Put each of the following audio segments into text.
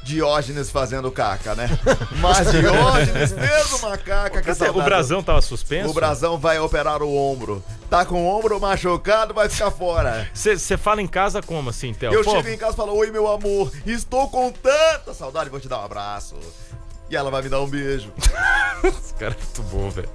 Diógenes fazendo caca, né? Mas Diógenes fez uma caca. O Brasão tava suspenso? O Brasão vai operar o ombro. Tá com o ombro machucado, vai ficar fora. Você fala em casa como assim, Theo? Eu chego em casa e falo, oi meu amor, estou com tanta saudade, vou te dar um abraço. E ela vai me dar um beijo. Esse cara é muito bom, velho.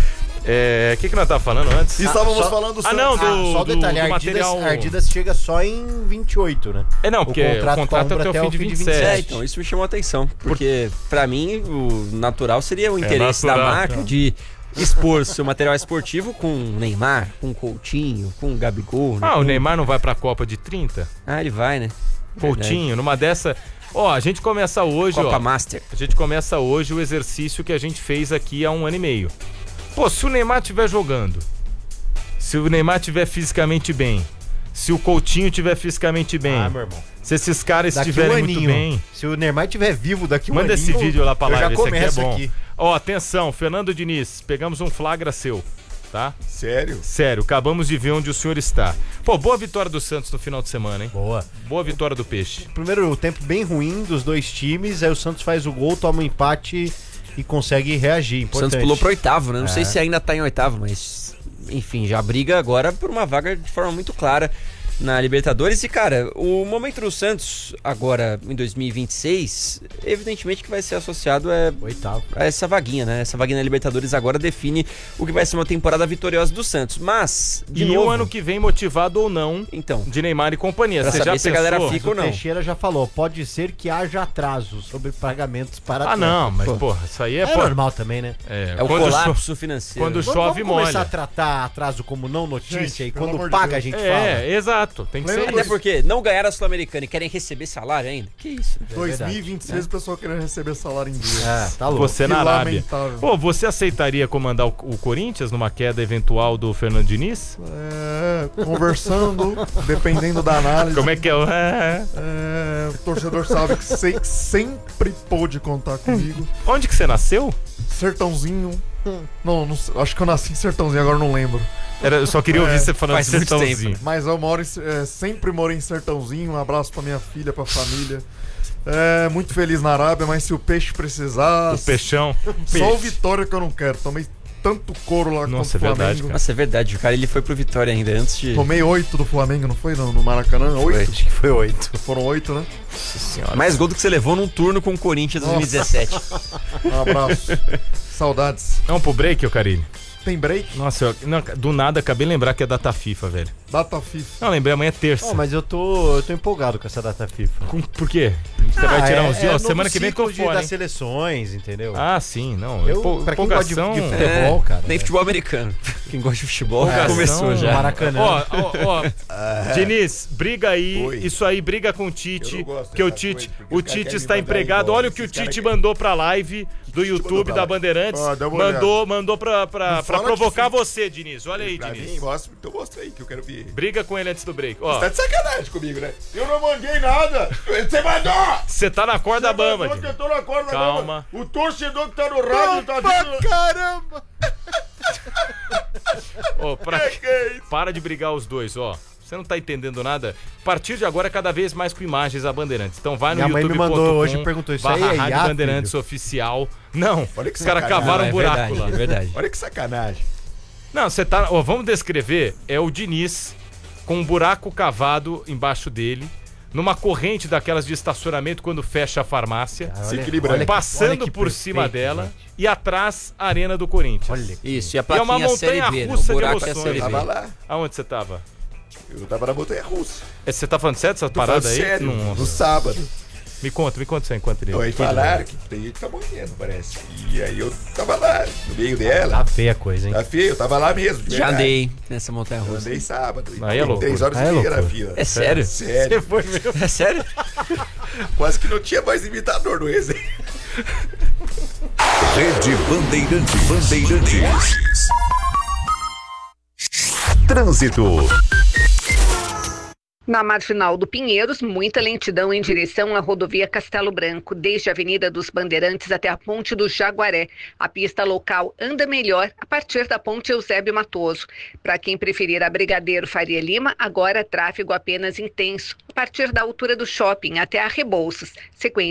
O que nós tava falando antes? Estávamos falando sobre... só detalhe, do a material... Ardidas chega só em 28, né? Não, porque o contrato é até o fim de 27. Então, isso me chamou a atenção. Porque, pra mim, o natural seria o interesse da marca de expor seu material esportivo com Neymar, com Coutinho, com Gabigol. Né? O Neymar não vai pra Copa de 30? Ele vai, né? Coutinho, numa dessa... a gente começa hoje, Copa Master. A gente começa hoje o exercício que a gente fez aqui há 1 ano e meio. Se o Neymar estiver jogando, se o Neymar estiver fisicamente bem, se o Coutinho estiver fisicamente bem, meu irmão. se esses caras estiverem muito bem... Se o Neymar estiver vivo daqui um manda aninho... esse vídeo lá pra live, esse aqui é bom. Aqui. Atenção, Fernando Diniz, pegamos um flagra seu, tá? Sério? Sério, acabamos de ver onde o senhor está. Boa vitória do Santos no final de semana, hein? Boa vitória do Peixe. Primeiro tempo bem ruim dos dois times, aí o Santos faz o gol, toma um empate e consegue reagir. Importante. O Santos pulou pro 8º, né? Não sei se ainda tá em 8º, mas enfim, já briga agora por uma vaga de forma muito clara na Libertadores. E, cara, o momento do Santos agora em 2026, evidentemente que vai ser associado a essa vaguinha, né? Essa vaguinha na Libertadores agora define o que vai ser uma temporada vitoriosa do Santos. Mas, de novo... o ano que vem motivado ou não de Neymar e companhia. Pra saber se a galera fica ou não. O Teixeira já falou, pode ser que haja atraso sobre pagamentos para atletas. Não, mas isso aí é normal também, né? É o colapso financeiro. Quando chove, molha. Vamos começar a tratar atraso como não notícia e quando paga a gente fala. Exato. Tem que ser Até porque não ganharam a Sul-Americana e querem receber salário ainda. Que isso? 2026 o pessoal querendo receber salário em dia. Tá louco. Você na Arábia. Você aceitaria comandar o Corinthians numa queda eventual do Fernando Diniz? Conversando, dependendo da análise. Como é que é? O torcedor sabe que sempre pôde contar comigo. Onde que você nasceu? Sertãozinho. Não, acho que eu nasci em Sertãozinho, agora não lembro. Eu só queria ouvir você falando de Sertãozinho. Mas eu sempre morei em Sertãozinho. Um abraço pra minha filha, pra família. Muito feliz na Arábia, mas se o Peixe precisar... O Peixão. Só o Vitória que eu não quero. Tomei tanto couro lá contra o Flamengo. Verdade, cara. Nossa, é verdade. O cara, ele foi pro Vitória ainda antes de... Tomei 8 do Flamengo, não foi? No Maracanã? 8? Acho que foi 8. Foram 8, né? Nossa senhora. Mais gol do que você levou num turno com o Corinthians em 2017. Um abraço. Saudades. Vamos pro break, Carilho? Tem break? Nossa, do nada acabei de lembrar que é data FIFA, velho. Data FIFA. Não, lembrei, amanhã é terça. Mas eu tô empolgado com essa data FIFA. Por quê? Você vai tirar uns dias? Semana que vem tô fora, das seleções, entendeu? Sim, não. Pra quem gosta de futebol, cara. Nem futebol americano. Quem gosta de futebol começou já. Maracanã. Diniz, briga aí. Oi. Isso aí, briga com o Tite. Que o Tite está empregado. Olha o que o Tite mandou pra live do YouTube da Bandeirantes. Mandou pra provocar você, Diniz. Olha aí, Diniz. Então mostra aí que eu quero ver. Briga com ele antes do break. Você tá de sacanagem comigo, né? Eu não mandei nada. Você mandou! Você tá na corda bamba, Diniz. Eu tô na corda Calma. bamba. O torcedor que tá no rádio tá dizendo... Caramba! Para de brigar os dois, Você não tá entendendo nada? A partir de agora, cada vez mais com imagens a Bandeirantes. Então vai no YouTube.com. Minha mãe me mandou hoje e perguntou isso aí, Rádio Bandeirantes Oficial. Não, os caras cavaram um buraco lá. É verdade. Olha que sacanagem. Não, você tá... vamos descrever. É o Diniz com um buraco cavado embaixo dele, numa corrente daquelas de estacionamento quando fecha a farmácia. Se equilibrando. Passando por cima dela, gente. E atrás a Arena do Corinthians. Isso, e a plaquinha é uma montanha B, russa né? de emoções. Eu tava lá. Aonde você tava? Eu tava na montanha russa. Você tá falando sério essa parada aí? Sério, no sábado. Me conta você enquanto ele. Aí falaram que tem gente que tá morrendo, parece. E aí eu tava lá, no meio dela. Tá feia a coisa, hein? Tá feio, eu tava lá mesmo. Já andei nessa montanha russa. Andei sábado. Aí é louco. 3 horas e meia na fila. É sério? Sério. Você foi mesmo? É sério? Quase que não tinha mais imitador no Rede Bandeirantes. Trânsito. Na Marginal do Pinheiros, muita lentidão em direção à rodovia Castelo Branco, desde a Avenida dos Bandeirantes até a Ponte do Jaguaré. A pista local anda melhor a partir da Ponte Eusébio Matoso. Para quem preferir a Brigadeiro Faria Lima, agora tráfego apenas intenso, a partir da altura do shopping até a Rebouças. Sequência